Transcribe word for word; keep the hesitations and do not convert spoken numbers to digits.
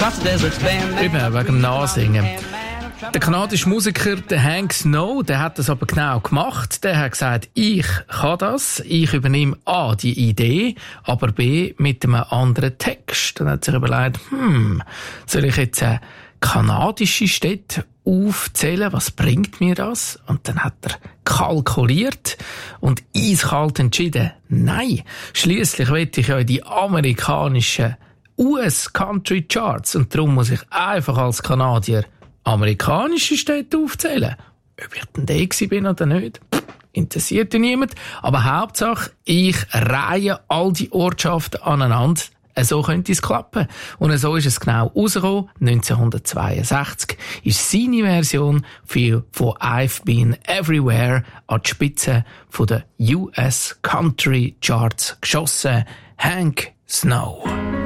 Eben, wegen dem Nachsingen. Der kanadische Musiker, der Hank Snow, der hat das aber genau gemacht. Der hat gesagt, ich kann das, ich übernehme A, die Idee, aber B, mit einem anderen Text. Dann hat sich überlegt, hm, soll ich jetzt eine kanadische Städte aufzählen, was bringt mir das? Und dann hat er kalkuliert und eiskalt entschieden, nein, schliesslich will ich ja in die amerikanischen U S Country Charts und darum muss ich einfach als Kanadier amerikanische Städte aufzählen. Ob ich denn der gewesen bin oder nicht, interessiert ja niemand. Aber Hauptsache, ich reihe all die Ortschaften aneinander. So könnte es klappen. Und so ist es genau rausgekommen. neunzehnhundertzweiundsechzig ist seine Version von I've Been Everywhere an die Spitze der U S Country Charts geschossen. Hank Snow.